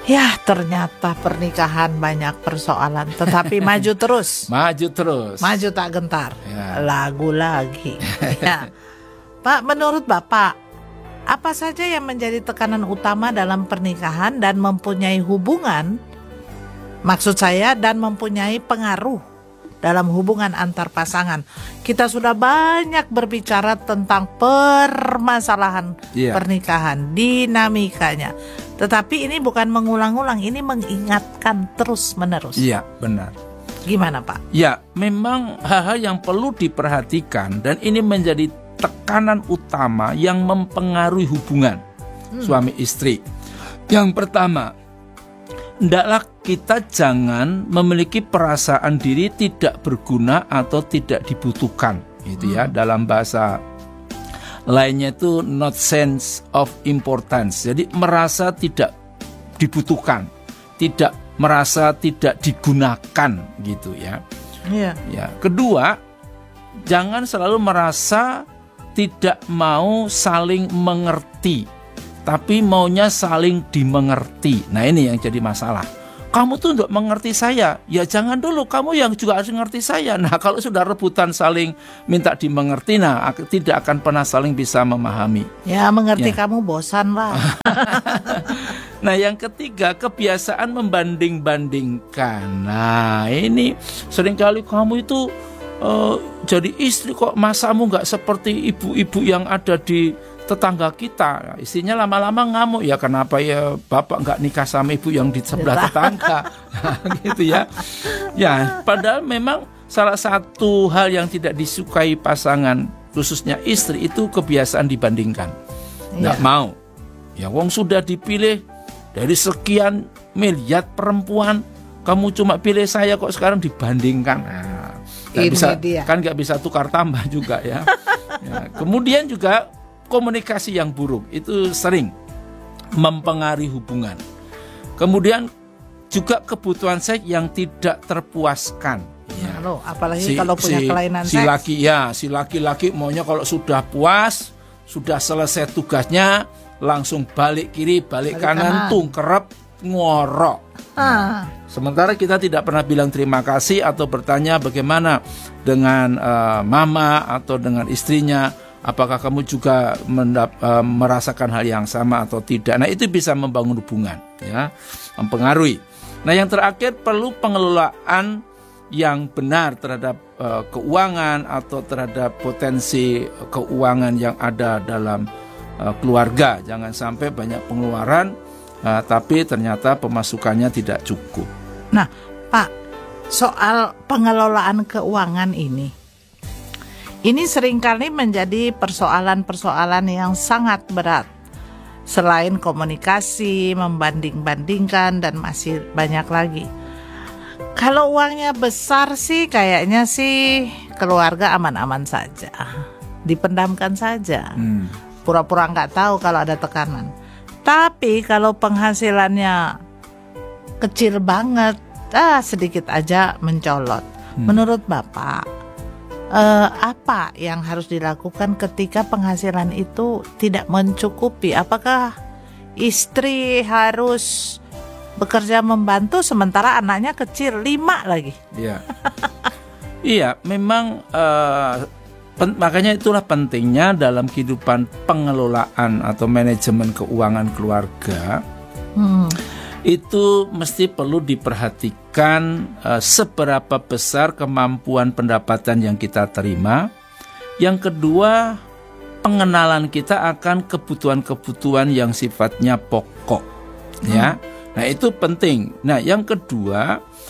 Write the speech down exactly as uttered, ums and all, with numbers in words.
Ya, ternyata pernikahan banyak persoalan, tetapi maju terus. Maju terus. Maju tak gentar. Ya. Lagu lagi. Ya. Pak, menurut Bapak, apa saja yang menjadi tekanan utama dalam pernikahan dan mempunyai hubungan, maksud saya, dan mempunyai pengaruh dalam hubungan antar pasangan? Kita sudah banyak berbicara tentang permasalahan Iya. pernikahan, dinamikanya. Tetapi ini bukan mengulang-ulang, ini mengingatkan terus-menerus. Iya, benar. Gimana, Pak? Ya, memang hal-hal yang perlu diperhatikan dan ini menjadi tekanan utama yang mempengaruhi hubungan hmm. suami istri. Yang pertama, hendaklah kita jangan memiliki perasaan diri tidak berguna atau tidak dibutuhkan, gitu ya. Hmm. Dalam bahasa lainnya itu not sense of importance. Jadi merasa tidak dibutuhkan, tidak merasa tidak digunakan, gitu ya. Iya. Ya. Kedua, jangan selalu merasa tidak mau saling mengerti, tapi maunya saling dimengerti. Nah, ini yang jadi masalah. Kamu tuh untuk mengerti saya, ya jangan dulu, kamu yang juga harus mengerti saya. Nah, kalau sudah rebutan saling minta dimengerti, nah tidak akan pernah saling bisa memahami. Ya, mengerti Ya. kamu bosan lah. Nah, yang ketiga, kebiasaan membanding-bandingkan. Nah, ini seringkali kamu itu uh, jadi istri kok masamu nggak seperti ibu-ibu yang ada di tetangga kita. Istrinya lama-lama ngamuk, ya kenapa ya bapak nggak nikah sama ibu yang di sebelah tetangga. Gitu ya. Ya, padahal memang salah satu hal yang tidak disukai pasangan, khususnya istri, itu kebiasaan dibandingkan. Nggak Iya. mau. Ya wong sudah dipilih dari sekian miliar perempuan, kamu cuma pilih saya kok sekarang dibandingkan. Nah, nggak bisa, dia. kan nggak bisa tukar tambah juga ya. Ya, kemudian juga komunikasi yang buruk itu sering mempengaruhi hubungan. Kemudian juga kebutuhan seks yang tidak terpuaskan. Ya. Loh, apalagi kalau punya kelainan si seks. laki ya, si laki-laki maunya kalau sudah puas, sudah selesai tugasnya, langsung balik kiri, balik, Balik kanan, kanan. tungkerep, ngorok. Nah, sementara kita tidak pernah bilang terima kasih atau bertanya bagaimana dengan uh, mama atau dengan istrinya. Apakah kamu juga mendap, uh, merasakan hal yang sama atau tidak? Nah, itu bisa membangun hubungan, ya, mempengaruhi. Nah, yang terakhir perlu pengelolaan yang benar terhadap uh, keuangan atau terhadap potensi keuangan yang ada dalam uh, keluarga. Jangan sampai banyak pengeluaran, uh, tapi ternyata pemasukannya tidak cukup. Nah, Pak, soal pengelolaan keuangan ini, ini seringkali menjadi persoalan-persoalan yang sangat berat. Selain komunikasi, membanding-bandingkan, dan masih banyak lagi. Kalau uangnya besar sih, kayaknya sih keluarga aman-aman saja. Dipendamkan saja. Hmm. Pura-pura nggak tahu kalau ada tekanan. Tapi kalau penghasilannya kecil banget, ah sedikit aja mencolot. Hmm. Menurut Bapak, Uh, apa yang harus dilakukan ketika penghasilan itu tidak mencukupi? Apakah istri harus bekerja membantu sementara anaknya kecil, lima lagi? Iya, iya, memang uh, pen- makanya itulah pentingnya dalam kehidupan pengelolaan atau manajemen keuangan keluarga. Hmm. Itu mesti perlu diperhatikan uh, seberapa besar kemampuan pendapatan yang kita terima. Yang kedua, pengenalan kita akan kebutuhan-kebutuhan yang sifatnya pokok, hmm. ya. Nah, itu penting. Nah, yang kedua,